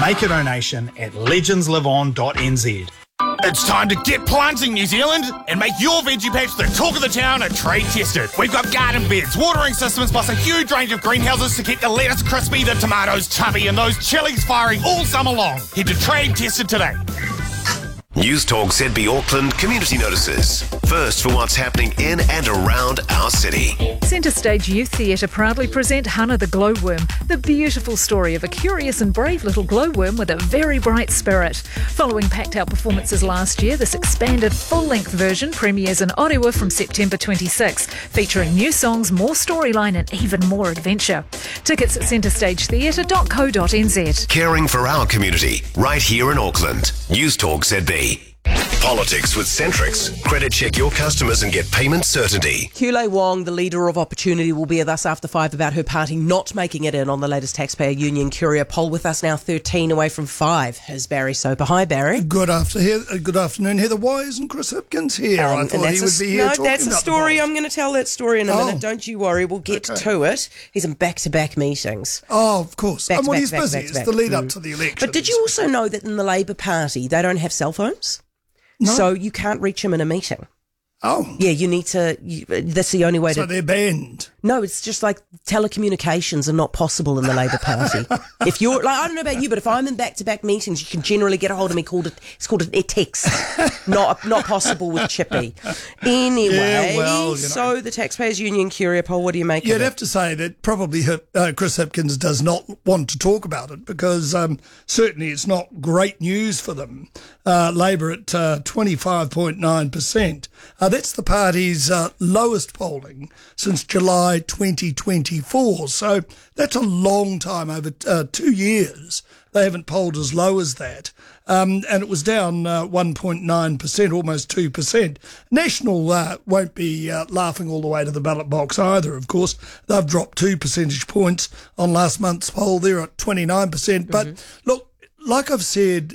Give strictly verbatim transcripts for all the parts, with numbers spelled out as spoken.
make a donation at legends live on dot n z. It's time to get planting, New Zealand, and make your veggie patch the talk of the town and trade tested. We've got garden beds, watering systems, plus a huge range of greenhouses to keep the lettuce crispy, the tomatoes tubby, and those chilies firing all summer long. Head to Trade Tested today. News Talk Z B Auckland community notices. First for what's happening in and around our city. Centre Stage Youth Theatre proudly present Hannah the Glowworm, the beautiful story of a curious and brave little glowworm with a very bright spirit. Following packed-out performances last year, this expanded full-length version premieres in Orewa from September twenty-sixth, featuring new songs, more storyline and even more adventure. Tickets at centre stage theatre dot co dot n z. Caring for our community, right here in Auckland. News Talk Z B. Politics with Centrix. Credit check your customers and get payment certainty. Kulei Wong, the leader of Opportunity, will be with us after five about her party not making it in on the latest Taxpayer Union Curia poll. With us now, thirteen away from five, is Barry Soper. Hi, Barry. Good afternoon, good afternoon, Heather. Why isn't Chris Hipkins here? Um, I thought he would a, be here No, talking that's a about story. the I'm going to tell that story in a Oh. minute. Don't you worry. We'll get Okay. to it. He's in back-to-back meetings. Oh, of course. Back and to when back he's to back busy, to back it's to the back. lead up Mm. to the election. But did you also know that in the Labour Party, they don't have cell phones? No. So you can't reach them in a meeting. Oh. Yeah, you need to, you, that's the only way So to... they're banned. No, it's just like telecommunications are not possible in the Labour Party. If you're, like, I don't know about you, but if I'm in back-to-back meetings, you can generally get a hold of me called, a, it's called a text. not not possible with Chippy. Anyway, Yeah, well, you know. so the Taxpayers Union Curia poll, what do you make You'd of it? have to say that probably Hip, uh, Chris Hipkins does not want to talk about it because um, certainly it's not great news for them. Uh, Labour at uh, twenty-five point nine percent. Uh, that's the party's uh, lowest polling since July twenty twenty-four. So that's a long time, over uh, two years. They haven't polled as low as that. Um, and it was down uh, one point nine percent, almost two percent. National uh, won't be uh, laughing all the way to the ballot box either, of course. They've dropped two percentage points on last month's poll. They're at twenty-nine percent. But Mm-hmm. look, like I've said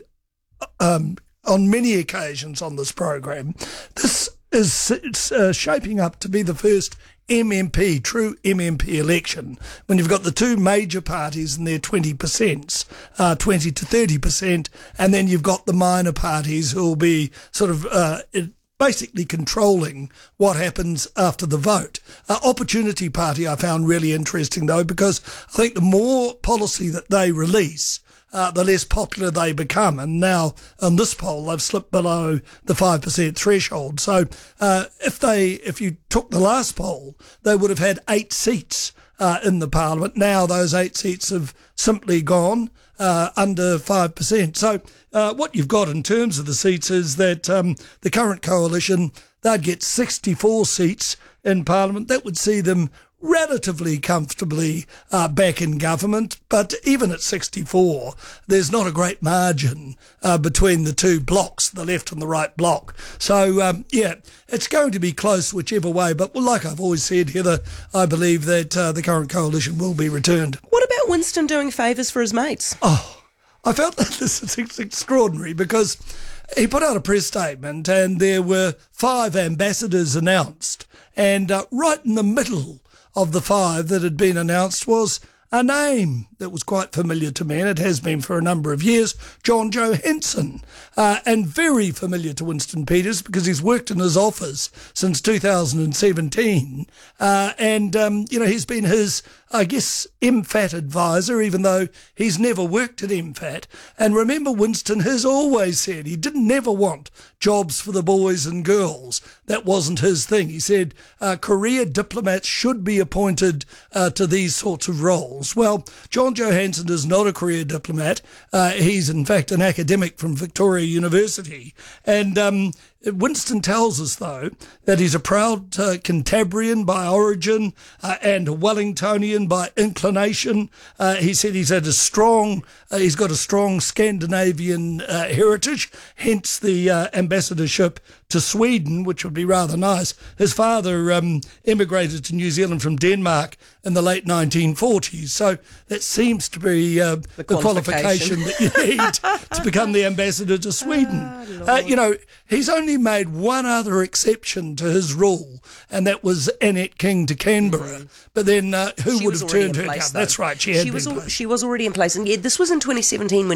um, on many occasions on this program, this is it's, uh, shaping up to be the first M M P, true M M P election, when you've got the two major parties and their twenty percent, uh, twenty to thirty percent, and then you've got the minor parties who will be sort of uh, basically controlling what happens after the vote. Uh, Opportunity Party I found really interesting, though, because I think the more policy that they release, Uh, the less popular they become. And now on this poll, they've slipped below the five percent threshold. So uh, if they, if you took the last poll, they would have had eight seats uh, in the parliament. Now those eight seats have simply gone uh, under five percent. So uh, what you've got in terms of the seats is that um, the current coalition, they'd get sixty-four seats in parliament. That would see them relatively comfortably uh, back in government, but even at sixty-four, there's not a great margin uh, between the two blocks, the left and the right block. So, um, yeah, it's going to be close whichever way, but like I've always said, Heather, I believe that uh, the current coalition will be returned. What about Winston doing favours for his mates? Oh, I felt that this is extraordinary because he put out a press statement and there were five ambassadors announced, and uh, right in the middle of the five that had been announced was a name that was quite familiar to me, and it has been for a number of years, John Johansson, uh, and very familiar to Winston Peters because he's worked in his office since two thousand seventeen, uh, and um, you know, he's been his, I guess, M FAT advisor, even though he's never worked at M FAT. And remember, Winston has always said he didn't never want jobs for the boys and girls. That wasn't his thing. He said uh, career diplomats should be appointed uh, to these sorts of roles. Well, John Johansson is not a career diplomat. Uh, he's, in fact, an academic from Victoria University. And um, Winston tells us, though, that he's a proud uh, Cantabrian by origin uh, and a Wellingtonian by inclination. Uh, he said he's had a strong, uh, he's got a strong Scandinavian uh, heritage, hence the uh, ambassadorship to Sweden, which would be rather nice. His father um, immigrated to New Zealand from Denmark in the late nineteen forties, so that seems to be uh, the, the qualification that you need to become the ambassador to Sweden. Ah, uh, you know, he's only made one other exception to his rule, and that was Annette King to Canberra. Mm. But then uh, who she would have turned her down? That's right, she had she been was al- placed. She was already in place, and yeah, this was in twenty seventeen when